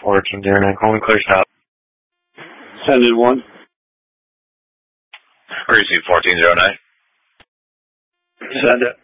1409, calling clear stop. Send in 1. Receive 1409. Send it.